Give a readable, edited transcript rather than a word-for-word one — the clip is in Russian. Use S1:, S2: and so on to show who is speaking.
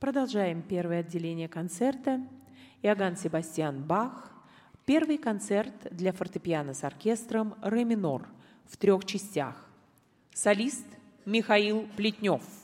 S1: Продолжаем первое отделение концерта. Иоганн Себастьян Бах. Первый концерт для фортепиано с оркестром «Ре минор» в 3 частях. Солист Михаил Плетнев.